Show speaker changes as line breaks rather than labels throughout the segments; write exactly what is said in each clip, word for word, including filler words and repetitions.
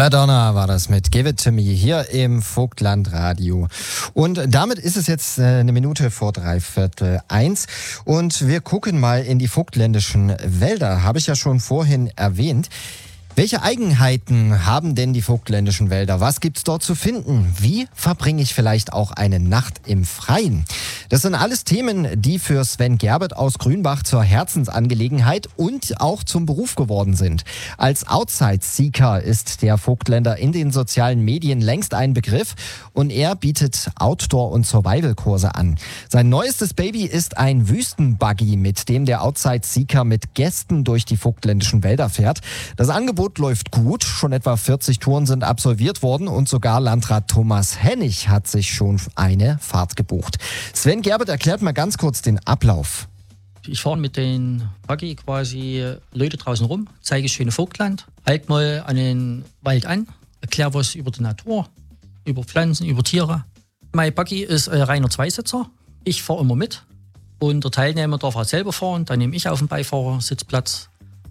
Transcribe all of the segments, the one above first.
Madonna war das mit Give It To Me hier im Vogtlandradio. Und damit ist es jetzt eine Minute vor dreiviertel eins und wir gucken mal in die vogtländischen Wälder. Habe ich ja schon vorhin erwähnt. Welche Eigenheiten haben denn die vogtländischen Wälder? Was gibt's dort zu finden? Wie verbringe ich vielleicht auch eine Nacht im Freien? Das sind alles Themen, die für Sven Gerbert aus Grünbach zur Herzensangelegenheit und auch zum Beruf geworden sind. Als Outside-Seeker ist der Vogtländer in den sozialen Medien längst ein Begriff und er bietet Outdoor- und Survival-Kurse an. Sein neuestes Baby ist ein Wüstenbuggy, mit dem der Outside-Seeker mit Gästen durch die vogtländischen Wälder fährt. Das Angebot läuft gut. Schon etwa vierzig Touren sind absolviert worden und sogar Landrat Thomas Hennig hat sich schon eine Fahrt gebucht. Sven Gerbert erklärt mal ganz kurz den Ablauf.
Ich fahre mit den Buggy quasi Leute draußen rum, zeige schöne Vogtland, halt mal an den Wald an, erkläre was über die Natur, über Pflanzen, über Tiere. Mein Buggy ist ein reiner Zweisitzer. Ich fahre immer mit und der Teilnehmer darf auch selber fahren. Dann nehme ich auf den Beifahrersitzplatz.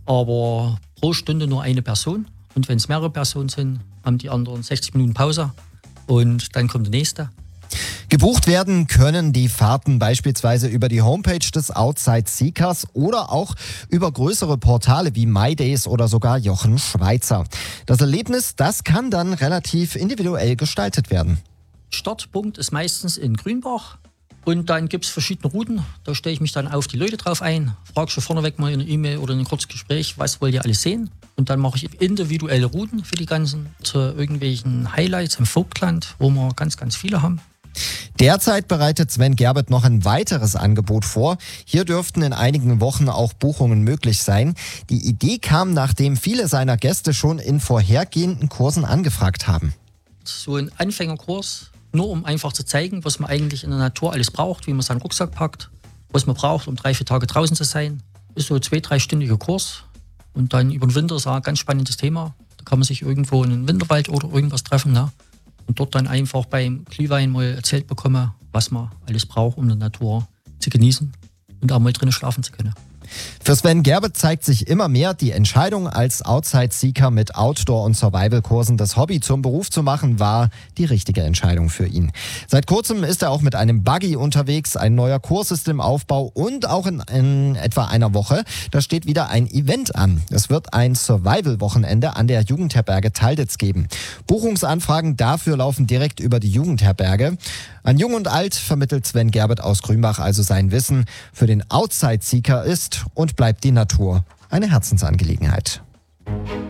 Aber pro Stunde nur eine Person. Und wenn es mehrere Personen sind, haben die anderen sechzig Minuten Pause. Und dann kommt der nächste.
Gebucht werden können die Fahrten beispielsweise über die Homepage des Outside Seekers oder auch über größere Portale wie MyDays oder sogar Jochen Schweizer. Das Erlebnis, das kann dann relativ individuell gestaltet werden.
Startpunkt ist meistens in Grünbach. Und dann gibt es verschiedene Routen. Da stelle ich mich dann auf die Leute drauf ein, frage schon vorneweg mal in einer E-Mail oder in einem kurzes Gespräch, was wollt ihr alles sehen? Und dann mache ich individuelle Routen für die ganzen, zu irgendwelchen Highlights im Vogtland, wo wir ganz, ganz viele haben.
Derzeit bereitet Sven Gerbert noch ein weiteres Angebot vor. Hier dürften in einigen Wochen auch Buchungen möglich sein. Die Idee kam, nachdem viele seiner Gäste schon in vorhergehenden Kursen angefragt haben.
So ein Anfängerkurs, nur um einfach zu zeigen, was man eigentlich in der Natur alles braucht, wie man seinen Rucksack packt, was man braucht, um drei, vier Tage draußen zu sein. Ist so ein zwei-, dreistündiger Kurs. Und dann über den Winter ist auch ein ganz spannendes Thema. Da kann man sich irgendwo in den Winterwald oder irgendwas treffen. Ne? Und dort dann einfach beim Glühwein mal erzählt bekommen, was man alles braucht, um die Natur zu genießen und auch mal drinnen schlafen zu können.
Für Sven Gerbert zeigt sich immer mehr, die Entscheidung als Outside-Seeker mit Outdoor- und Survival-Kursen das Hobby zum Beruf zu machen, war die richtige Entscheidung für ihn. Seit kurzem ist er auch mit einem Buggy unterwegs, ein neuer Kurs ist im Aufbau und auch in, in etwa einer Woche, da steht wieder ein Event an. Es wird ein Survival-Wochenende an der Jugendherberge Talditz geben. Buchungsanfragen dafür laufen direkt über die Jugendherberge. An Jung und Alt vermittelt Sven Gerbert aus Grünbach also sein Wissen. Für den Outside-Seeker ist und bleibt die Natur eine Herzensangelegenheit.